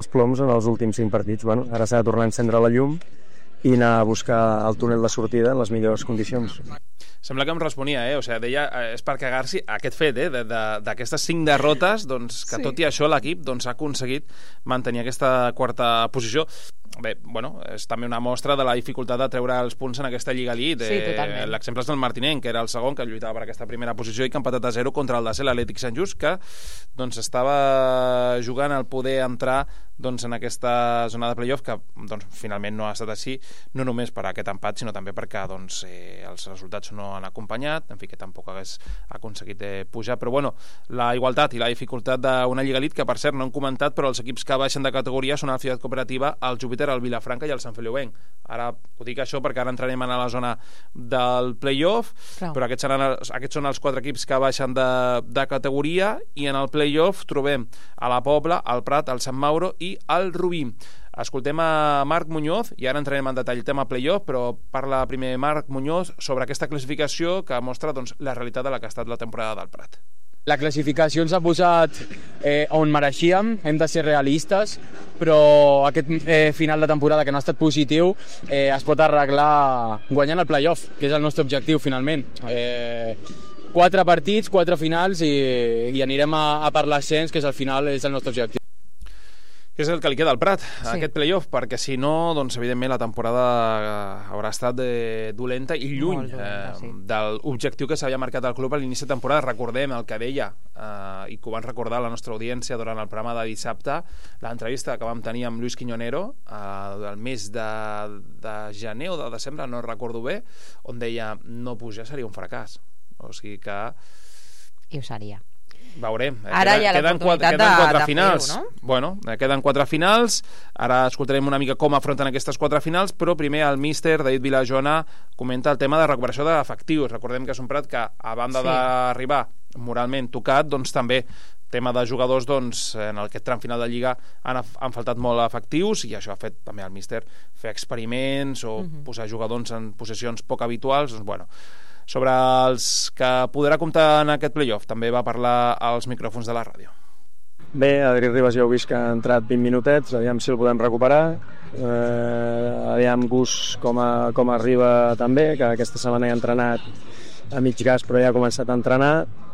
ploms en els últims 5 partits. Bueno, ara s'ha de tornar a encendre la llum i anar a buscar el túnel de sortida en les millors condicions. Sembla que em responia, o sigui, deia, és per cagar-s'hi aquest fet, d'aquestes 5 derrotes, doncs, que tot i això l'equip doncs, ha aconseguit mantenir aquesta quarta posició. Bé, bueno, és també una mostra de la dificultat de treure els punts en aquesta Lliga Elite. Sí, totalment. L'exemple és del Martinenc, que era el segon, que lluitava per aquesta primera posició i que ha empatat a 0 contra el desè, l'Atlètic Sant Just, que doncs, estava jugant al poder entrar doncs, en aquesta zona de playoff, que doncs, finalment no ha estat així, no només per aquest empat, sinó també perquè doncs, els resultats no han acompanyat, en fi, que tampoc hagués aconseguit pujar, però bueno, la igualtat i la dificultat d'una Lliga Elite, que per cert no hem comentat, però els equips que baixen de categoria són el Ciutat Cooperativa, el Júpiter, el Vilafranca i el Sant Feliuenc. Ara ho dic això perquè ara entrarem a la zona del playoff, però aquests són els 4 equips que baixen de categoria, i en el playoff trobem a la Pobla, el Prat, el Sant Mauro i el Rubí. Escoltem a Marc Muñoz i ara entrarem en detall el tema playoff, però parla primer Marc Muñoz sobre aquesta classificació que mostra doncs, la realitat de la que ha estat la temporada del Prat. La classificació ens ha posat on mereixíem, hem de ser realistes, però aquest final de temporada que no ha estat positiu es pot arreglar guanyant el playoff, que és el nostre objectiu finalment. 4 partits, 4 finals i anirem a per l'ascens, que és al final és el nostre objectiu. És el que li queda al Prat, aquest playoff, perquè si no, doncs evidentment la temporada haurà estat dolenta i lluny de l'objectiu que s'havia marcat el club a l'inici de temporada. Recordem el que deia, i que ho van recordar la nostra audiència durant el programa de dissabte, l'entrevista que vam tenir amb Luis Quiñonero el mes de gener o de desembre, no recordo bé, on deia no pujar seria un fracàs. O sigui que... I ho seria. Veurem. Ara hi ha l'oportunitat de finals. fer-ho, no? Bueno, queden 4 finals. Ara escoltarem una mica com afronten aquestes 4 finals, però primer el míster David Vilajoana comenta el tema de recuperació d'efectius. Recordem que és un Prat que, a banda d'arribar moralment tocat, doncs també tema de jugadors, doncs, en aquest tram final de Lliga han faltat molt efectius, i això ha fet també el míster fer experiments o posar jugadors en posicions poc habituals. Doncs bueno, sobre els que podrà comptar en aquest playoff també va parlar als micròfons de la ràdio. Bé, Adri Ribas ja heu vist que ha entrat 20 minutets, aviam si el podem recuperar, aviam Gus com arriba també, que aquesta setmana ha entrenat a mig gas però ja ha començat a entrenar,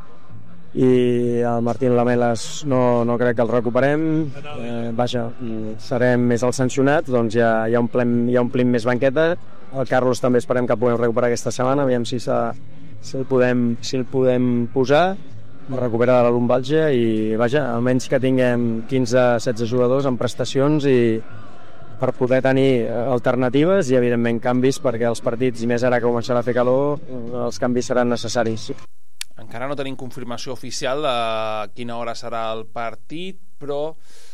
i el Martín Lamelas no crec que el recuperem. Vaja, serem més els sancionats, doncs hi ha un plin més banqueta. El Carlos també esperem que puguem recuperar aquesta setmana, aviam si el podem posar, recupera de la lumbàlgia, i vaja, almenys que tinguem 15-16 jugadors en prestacions i per poder tenir alternatives i evidentment canvis, perquè els partits, i més ara que començarà a fer calor, els canvis seran necessaris. Encara no tenim confirmació oficial de quina hora serà el partit, però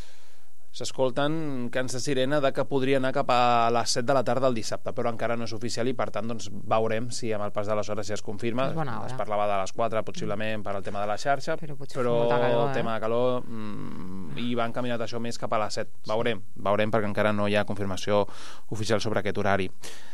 s'escolten cants de sirena de que podria anar cap a les 7 de la tarda del dissabte, però encara no és oficial i per tant doncs, veurem si amb el pas de les hores ja es confirma. Es parlava de les 4 possiblement per al tema de la xarxa, però el tema de calor i va encaminat això més cap a les 7. Veurem perquè encara no hi ha confirmació oficial sobre aquest horari.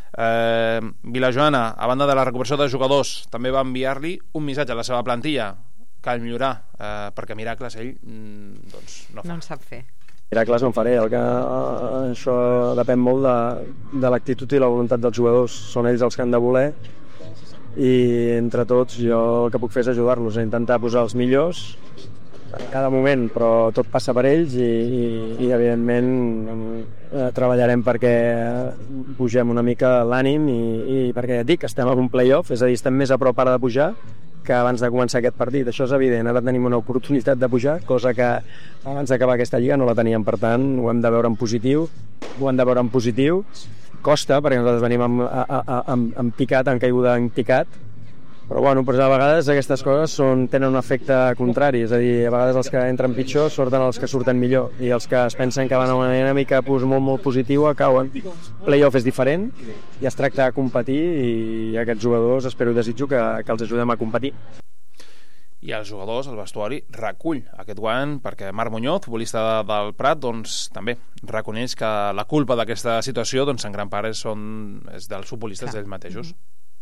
Vilajoana, a banda de la recuperació de jugadors, també va enviar-li un missatge a la seva plantilla, cal millorar, perquè miracles ell doncs, no fa. No en sap fer. Miracles no en faré, això depèn molt de l'actitud i la voluntat dels jugadors, són ells els que han de voler, i entre tots jo el que puc fer és ajudar-los a intentar posar els millors en cada moment, però tot passa per ells i evidentment treballarem perquè pugem una mica l'ànim i perquè ja dic, estem en un playoff, és a dir, estem més a prop ara de pujar que abans de començar aquest partit, això és evident. Ara tenim una oportunitat de pujar, cosa que abans d'acabar aquesta lliga no la teníem, per tant ho hem de veure en positiu, costa perquè nosaltres venim amb picat, amb caiguda en picat, però bueno, però a vegades aquestes coses tenen un efecte contrari, és a dir, a vegades els que entren pitjor surten els que surten millor, i els que es pensen que van a una dinàmica molt positiva cauen. Playoff és diferent i es tracta de competir, i aquests jugadors espero i desitjo que els ajudem a competir. I els jugadors, el vestuari, recull aquest guany perquè Marc Muñoz, futbolista del Prat, doncs també reconeix que la culpa d'aquesta situació doncs en gran part és dels futbolistes ells mateixos.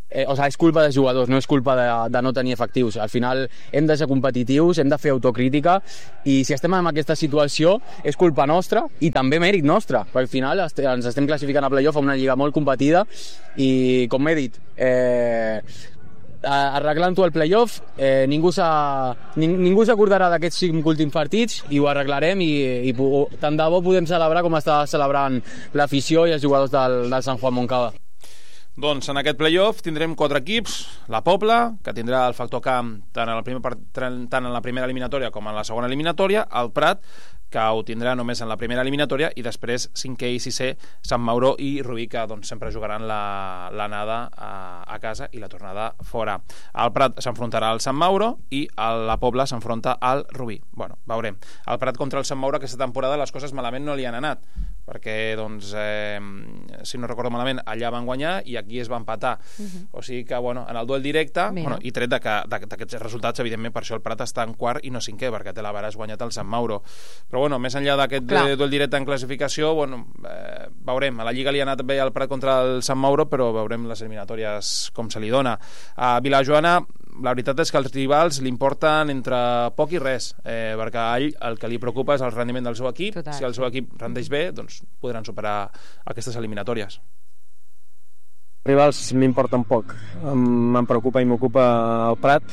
és culpa dels jugadors, no és culpa de no tenir efectius. Al final hem de ser competitius, hem de fer autocrítica, i si estem en aquesta situació és culpa nostra i també mèrit nostre, perquè al final ens estem classificant a playoff a una lliga molt competida i, com he dit, arreglant-ho al playoff, ningú s'acordarà d'aquests 5 últims partits i ho arreglarem, i tant de bo podem celebrar com està celebrant l'afició i els jugadors del Sant Juan Moncada. Doncs en aquest playoff tindrem 4 equips: la Pobla, que tindrà el factor camp tant en la primera eliminatòria com en la segona eliminatòria, el Prat, que ho tindrà només en la primera eliminatòria, i després 5è i 6è Sant Mauro i Rubí, que doncs, sempre jugaran l'anada a casa i la tornada fora. El Prat s'enfrontarà al Sant Mauro i la Pobla s'enfronta al Rubí. Bueno, veurem. El Prat contra el Sant Mauro aquesta temporada les coses malament no li han anat, perquè, doncs, si no recordo malament, allà van guanyar i aquí es va empatar. O sigui que, bueno, en el duel directe, i tret d'aquests resultats, evidentment, per això el Prat està en quart i no 5è, perquè té la Varas guanyat el Sant Mauro. Però, bueno, més enllà d'aquest duel directe en classificació, bueno, veurem. A la Lliga li ha anat bé el Prat contra el Sant Mauro, però veurem les eliminatòries com se li dona. A Vilajoana, la veritat és que els rivals li importen entre poc i res, perquè a ell el que li preocupa és el rendiment del seu equip. Total. Si el seu equip rendeix bé, doncs podran superar aquestes eliminatòries. Rivals m'importen poc. Em preocupa i m'ocupa el Prat,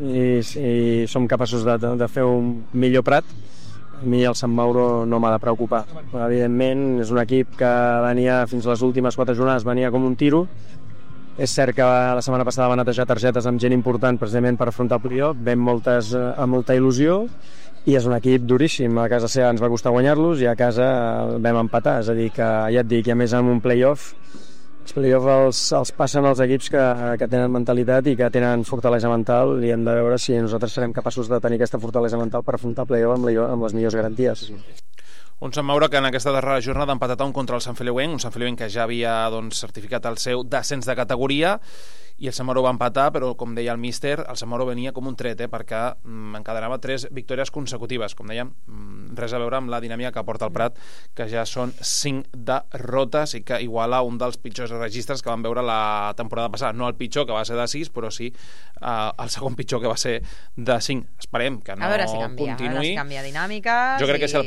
i som capaços de fer un millor Prat. A mi el Sant Mauro no m'ha de preocupar. Evidentment, és un equip que venia fins a les últimes 4 jornades, venia com un tiro. És cert que la setmana passada va netejar targetes amb gent important precisament per afrontar el playoff, vam moltes amb molta il·lusió, i és un equip duríssim. A casa seva ens va costar guanyar-los i a casa vam empatar, és a dir que, ja et dic, i a més en un playoff, els playoffs els passen els equips que tenen mentalitat i que tenen fortalesa mental, i hem de veure si nosaltres serem capaços de tenir aquesta fortalesa mental per afrontar el playoff amb les millors garanties. Un Sant Mauro que en aquesta darrera jornada ha empatat contra el Sant Feliuenc, un Sant Feliuenc que ja havia certificat el seu descens de categoria, i el Sant Mauro va empatar, però com deia el míster, el Sant Mauro venia com un tret, perquè encadenava 3 victòries consecutives. Com dèiem, res a veure amb la dinàmica que porta el Prat, que ja són 5 derrotes i que iguala un dels pitjors registres que vam veure la temporada passada. No el pitjor, que va ser de 6, però sí el segon pitjor, que va ser de 5. Esperem que no continuï. A veure si canvia dinàmiques. Jo crec que si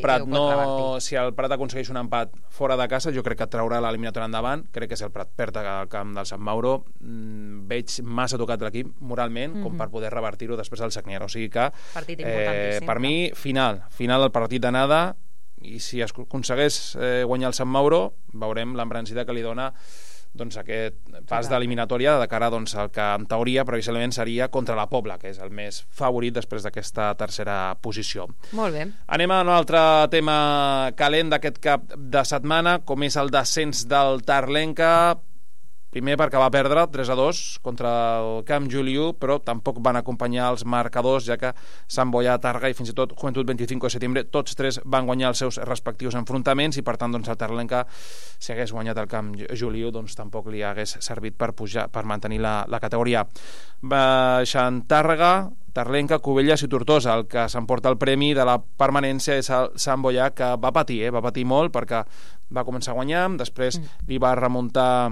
el Prat aconsegueix un empat fora de casa, jo crec que traurà l'eliminatòria endavant. Crec que si el Prat perd al camp del Sant Mauro, veig massa tocat l'equip moralment com per poder revertir-ho després del Sagnier. O sigui que, per mi, final del partit d'anada, i si es aconsegueix guanyar el Sant Mauro, veurem l'embrancida que li dona aquest pas d'eliminatòria de cara al que en teoria previsiblement seria contra la Pobla, que és el més favorit després d'aquesta tercera posició. Molt bé. Anem a un altre tema calent d'aquest cap de setmana, com és el descens del Tarlenca. Primer perquè va perdre 3-2 contra el Camp Juliu, però tampoc van acompanyar els marcadors, ja que Sant Boià, Tàrrega i fins i tot Juventud 25 de setembre, tots 3 van guanyar els seus respectius enfrontaments, i per tant el Tarlenca, si hagués guanyat el Camp Juliu, tampoc li hagués servit per pujar, per mantenir la categoria. Baixant Tàrrega, Tarlenca, Cubelles i Tortosa. El que s'emporta el premi de la permanència és el Sant Boià, que va patir molt, perquè va començar guanyant, després li va remuntar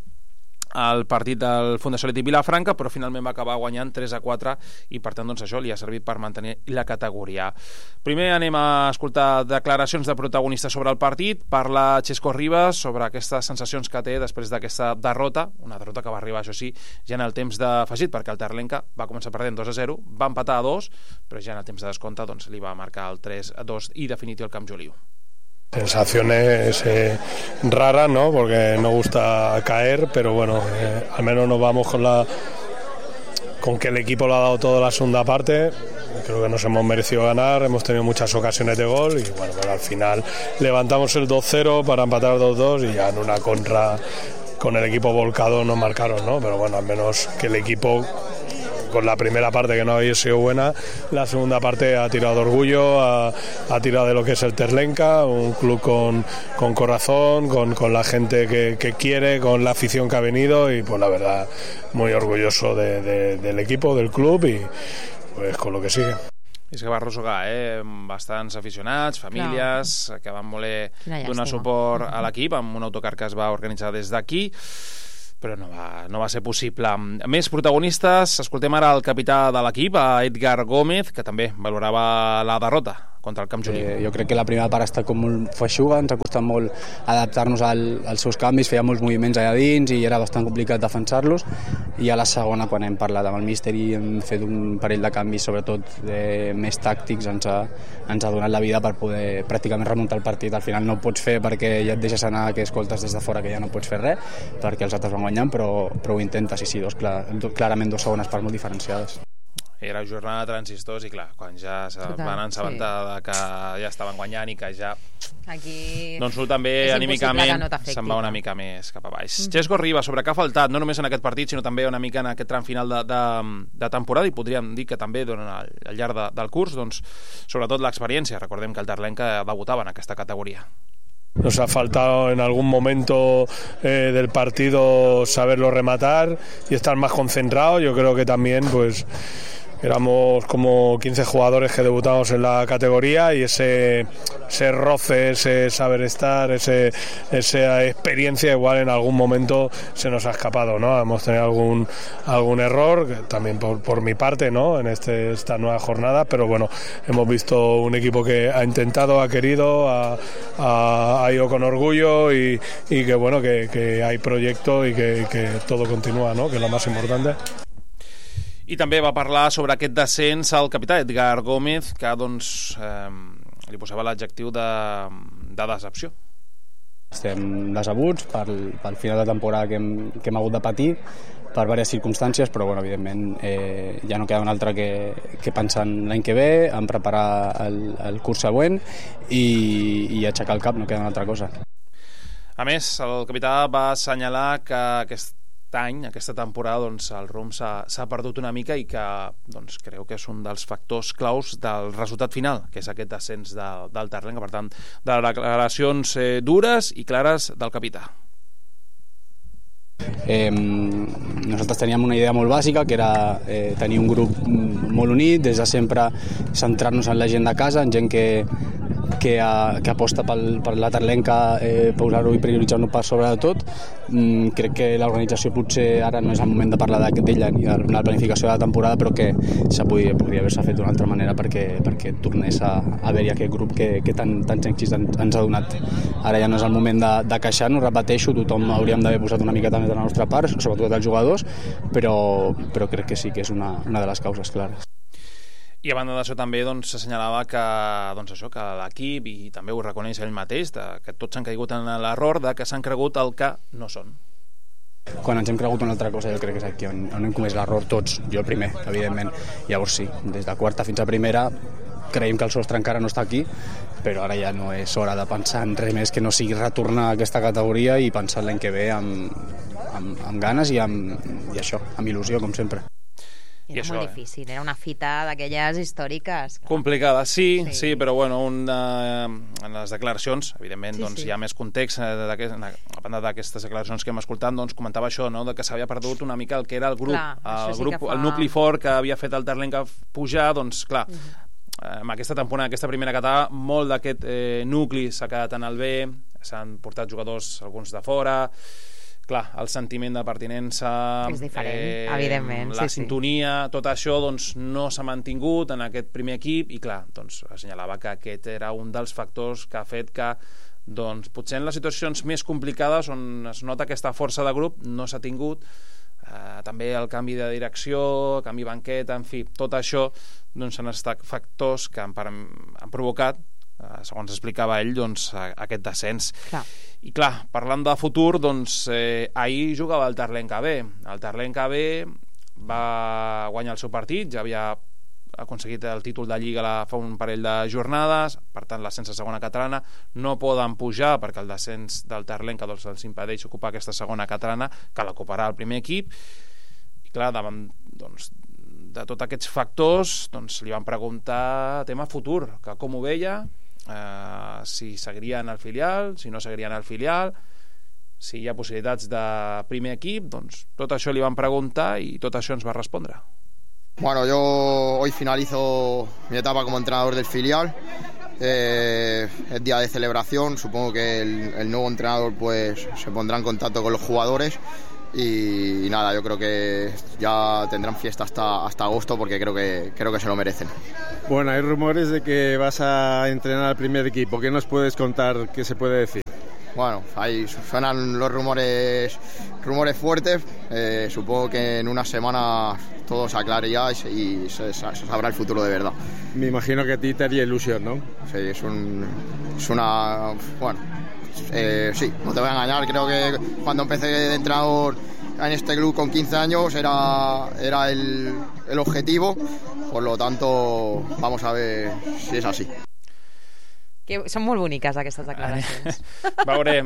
el partit del Fundació Atlètic Vilafranca, però finalment va acabar guanyant 3-4, i per tant això li ha servit per mantenir la categoria. Primer anem a escoltar declaracions de protagonistes sobre el partit. Parla Xesco Ribas sobre aquestes sensacions que té després d'aquesta derrota, una derrota que va arribar, això sí, ja en el temps d'afegit, perquè el Tarlenca va començar perdent 2-0, va empatar a 2, però ja en el temps de descompte li va marcar el 3-2 i definitiu el Camp Juliu. Sensaciones raras, ¿no? Porque no gusta caer, pero bueno, al menos nos vamos con que el equipo lo ha dado todo la segunda parte. Creo que nos hemos merecido ganar, hemos tenido muchas ocasiones de gol y bueno, pero al final levantamos el 2-0 para empatar 2-2 y ya en una contra con el equipo volcado nos marcaron, ¿no? Pero bueno, al menos que el equipo, con la primera parte que no había sido buena, la segunda parte ha tirado de orgullo, ha tirado de lo que es el Tarlenca, un club con corazón, con la gente que quiere, con la afición que ha venido, y pues la verdad muy orgulloso del equipo, del club, y pues con lo que sigue. És que va arrossegar bastants aficionats, famílies, que van voler donar suport a l'equip amb un autocar que es va organitzar des d'aquí. però no va ser possible. Més protagonistes, escoltem ara el capità de l'equip, Edgar Gómez, que també valorava la derrota contra el Camp Juní. Jo crec que la primera part ha estat com molt feixuga, ens ha costat molt adaptar-nos als seus canvis, feia molts moviments allà dins i era bastant complicat defensar-los, i a la segona, quan hem parlat amb el míster i hem fet un parell de canvis, sobretot més tàctics, ens ha donat la vida per poder pràcticament remuntar el partit. Al final no ho pots fer perquè ja et deixes anar, que escoltes des de fora que ja no pots fer res, perquè els altres van guanyant, però ho intentes, sí, clarament dues segones parts molt diferenciades. Era jornada de transistors i clar, quan ja van assabentar que ja estaven guanyant i que ja... Aquí doncs tu també anímicament se'n va una mica més cap a baix. Xesco Rivas, sobre què ha faltat, no només en aquest partit, sinó també una mica en aquest tram final de temporada, i podríem dir que també al llarg del curs, doncs, sobretot l'experiència. Recordem que el Terlenca debutava en aquesta categoria. Nos ha faltado en algún momento del partido saberlo rematar y estar más concentrados. Yo creo que también pues éramos como 15 jugadores que debutamos en la categoría, y ese roce, ese saber estar, esa experiencia igual en algún momento se nos ha escapado, ¿no? Hemos tenido algún error, también por mi parte, ¿no? En esta nueva jornada, pero bueno, hemos visto un equipo que ha intentado, ha querido, ha ido con orgullo, y que bueno, que hay proyecto y que todo continúa, ¿no? Que es lo más importante. I també va parlar sobre aquest descens al capità Edgar Gómez, que doncs li posava l'adjectiu de decepció. Estem decebuts pel final de temporada que hem hagut de patir per diverses circumstàncies, però bueno, evidentment ja no queda un altre que pensar en l'any que ve, en preparar el curs següent i aixecar el cap, no queda una altra cosa. A més, el capità va assenyalar que aquesta temporada, doncs, el rumb s'ha perdut una mica, i que doncs, creu que és un dels factors claus del resultat final, que és aquest descens del Terlenca. Per tant, de declaracions dures i clares del capità. Nosaltres teníem una idea molt bàsica, que era tenir un grup molt unit, des de sempre centrar-nos en la gent de casa, en gent que aposta per la Terlenca, posar-ho i prioritzar-ho per sobre de tot. Crec que l'organització potser ara no és el moment de parlar d'ella ni de la planificació de la temporada, però que podria haver-se fet d'una altra manera perquè tornés a haver-hi aquest grup que tants èxits ens ha donat. Ara ja no és el moment de queixar-nos, repeteixo, tothom hauríem d'haver posat una miqueta més de la nostra part, sobretot els jugadors, però crec que sí que és una de les causes clares. I a banda d'això també s'assenyalava que l'equip, i també ho reconeix ell mateix, que tots han caigut en l'error de que s'han cregut el que no són. Quan ens hem cregut una altra cosa, jo crec que és aquí on hem comès l'error tots, jo el primer, evidentment. Llavors sí, des de quarta fins a primera creiem que el sostre encara no està aquí, però ara ja no és hora de pensar en res més que no sigui retornar a aquesta categoria i pensar l'any que ve amb ganes i això, amb il·lusió, com sempre. Era molt difícil, era una fita d'aquelles històriques. Complicada, sí, però bueno, en les declaracions, evidentment, hi ha més context, a banda d'aquestes declaracions que hem escoltat, comentava això, de que s'havia perdut una mica el que era el grup, el nucli fort que havia fet el Terlenca pujar, doncs clar, amb aquesta temporada, aquesta primera catada, molt d'aquest nucli s'ha quedat en el B, s'han portat jugadors, alguns de fora. Clar, el sentiment de pertinença és diferent, evidentment, la sintonia, tot això no s'ha mantingut en aquest primer equip, i clar, assenyalava que aquest era un dels factors que ha fet que potser en les situacions més complicades, on es nota aquesta força de grup, no s'ha tingut. També el canvi de direcció, canvi banqueta, en fi, tot això han estat factors que han provocat, segons explicava ell, aquest descens. I clar, parlant de futur, ahir jugava el Terlenca B. El Terlenca B va guanyar el seu partit, ja havia aconseguit el títol de Lliga fa un parell de jornades, per tant l'ascens a segona catalana, no poden pujar perquè el descens del Terlenca els impedeix ocupar aquesta segona catalana, que l'ocuparà el primer equip. I clar, davant de tots aquests factors li van preguntar tema futur, que com ho veia, si seguirien al filial, si no seguirien al filial, si hi ha possibilitats de primer equip, tot això li van preguntar i tot això ens va respondre. Bueno, yo hoy finalizo mi etapa como entrenador del filial. Es día de celebración, supongo que el nuevo entrenador pues se pondrá en contacto con los jugadores y nada, yo creo que ya tendrán fiesta hasta agosto porque creo que se lo merecen. Bueno, hay rumores de que vas a entrenar al primer equipo. ¿Qué nos puedes contar? ¿Qué se puede decir? Bueno, ahí suenan los rumores fuertes. Supongo que en unas semanas todo se aclare ya y se sabrá el futuro de verdad. Me imagino que a ti te haría ilusión, ¿no? Sí, es una... Bueno, sí, no te voy a engañar. Creo que cuando empecé de entrenador en este club con 15 años era el objetivo. Por lo tanto, vamos a ver si és així. Que són molt boniques aquestes declaracions. Veurem,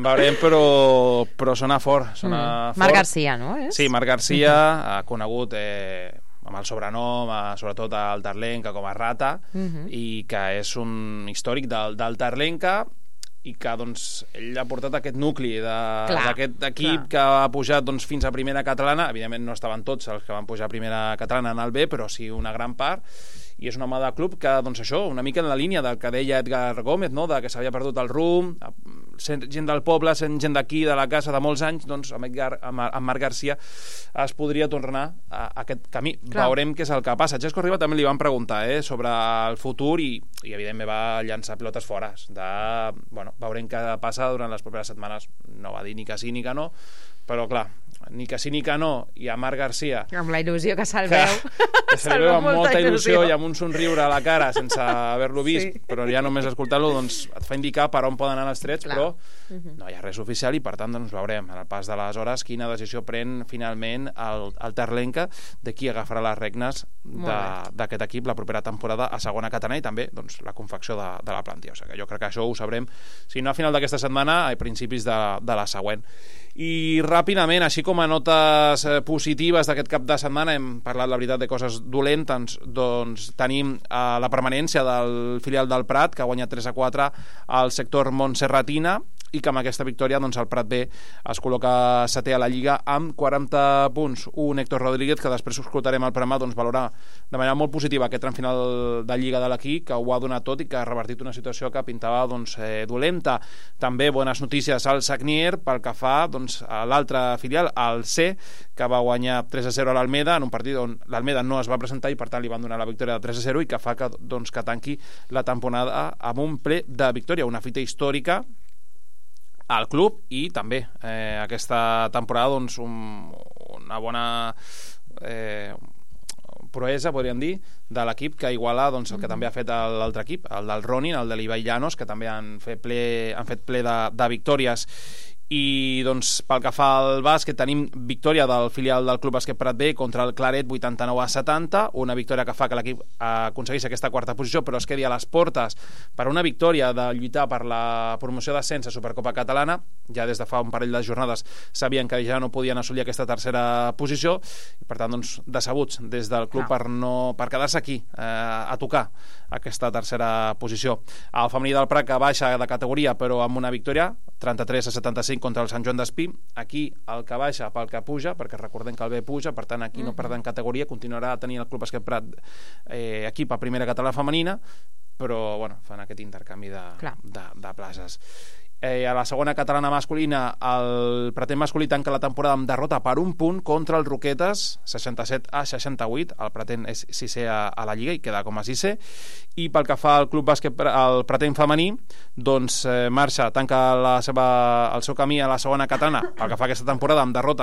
però sona fort. Marc Garcia, no? Sí, Marc Garcia, conegut amb el sobrenom, sobretot al Tarlenca, com a Rata, i que és un històric del Tarlenca, i que doncs, ell ha portat aquest nucli d'aquest equip que ha pujat doncs, fins a primera catalana. Evidentment no estaven tots els que van pujar a primera catalana en el B, però sí una gran part, i és un home de club que, doncs això, una mica en la línia del que deia Edgar Gómez, no? De que s'havia perdut el rumb, sent gent del poble, sent gent d'aquí, de la casa de molts anys, doncs amb Marc Garcia es podria tornar a aquest camí. Clar. Veurem què és el que passa. Xesco Riba també li van preguntar sobre el futur i evidentment va llançar pilotes fora. Bueno, veurem què passa durant les properes setmanes. No va dir ni que sí ni que no, però clar, ni que sí ni que no, i a Marc Garcia amb la il·lusió que se'l veu, que se li veu amb molta il·lusió i amb un somriure a la cara sense haver-lo vist, però ja només escoltant-lo doncs et fa indicar per on poden anar els trets. Clar. Però no hi ha res oficial i per tant doncs veurem en el pas de les hores quina decisió pren finalment el Tarlenca de qui agafarà les regnes d'aquest equip la propera temporada a segona catalana i també doncs, la confecció de la plantilla. O sigui, jo crec que això ho sabrem, si no a final d'aquesta setmana, a principis de la següent. I ràpidament, així com a notes positives d'aquest cap de setmana, hem parlat, la veritat, de coses dolentes, doncs tenim la permanència del filial del Prat, que ha guanyat 3-4 al sector Montserratina, i que amb aquesta victòria doncs, el Prat B es col·loca setè a la Lliga amb 40 punts. Un Héctor Rodríguez, que després escoltarem al programa, doncs, valorar de manera molt positiva aquest tram final de Lliga de l'equip, que ho ha donat tot i que ha revertit una situació que pintava doncs, dolenta. També bones notícies al Sagnier pel que fa doncs, a l'altre filial, al C, que va guanyar 3-0 a l'Almeda en un partit on l'Almeda no es va presentar i per tant li van donar la victòria de 3-0 i que fa que tanqui la temporada amb un ple de victòria, una fita històrica al club i també aquesta temporada doncs, una bona proesa, podríem dir, de l'equip que iguala doncs, el que també ha fet l'altre equip, el del Ronin, el de l'Ibai Llanos, que també han fet ple de victòries. I doncs pel que fa al bàsquet tenim victòria del filial del Club Bàsquet Prat B contra el Claret 89-70, una victòria que fa que l'equip aconsegueixi aquesta quarta posició però es quedi a les portes per una victòria de lluitar per la promoció d'ascens a Supercopa Catalana. Ja des de fa un parell de jornades sabien que ja no podien assolir aquesta tercera posició i per tant doncs, decebuts des del club per quedar-se aquí a tocar aquesta tercera posició. El femení del Prat que baixa de categoria però amb una victòria 33-75 contra el Sant Joan d'Espí. Aquí el que baixa pel que puja, perquè recordem que el B puja, per tant aquí no perden categoria, continuarà tenint el Club Bàsquet Prat equip a primera catalana femenina, però bueno, fan aquest intercanvi de places. A la segona catalana masculina el Prater masculí tanca la temporada amb derrota per un punt contra el Roquetes 67-68. El Prater és sisè a la Lliga i queda com a sisè. I pel que fa al Club Bàsquet al Prater femení, doncs marxa, tanca el seu camí a la segona catalana pel que fa aquesta temporada amb derrota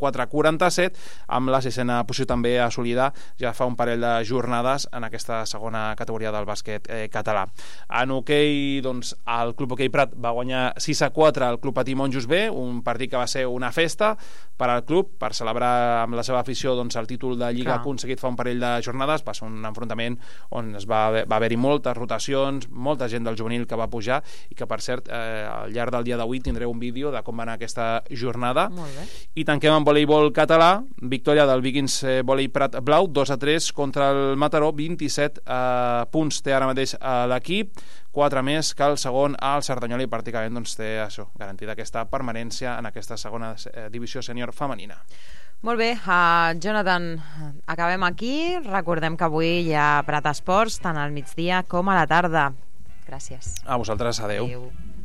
54-47, amb la sisena posició també assolida ja fa un parell de jornades en aquesta segona categoria del bàsquet català. En hoquei, doncs, el Club Hoquei Prat va guanyar 6-4 al Club Patí Monjos B, un partit que va ser una festa per al club, per celebrar amb la seva afició doncs, el títol de Lliga aconseguit fa un parell de jornades. Va ser un enfrontament on va haver-hi moltes rotacions, molta gent del juvenil que va pujar i que per cert al llarg del dia d'avui tindreu un vídeo de com va anar aquesta jornada. I tanquem amb voleibol català, victòria del Vikings Volei Prat Blau 2-3 contra el Mataró, 27 punts té ara mateix l'equip, 4 més que el segon al Cerdanyola i pràcticament doncs, té això, garantida aquesta permanència en aquesta segona divisió sènior femenina. Molt bé, Jonathan, acabem aquí. Recordem que avui hi ha Prat Esports tant al migdia com a la tarda. Gràcies. A vosaltres, adeu.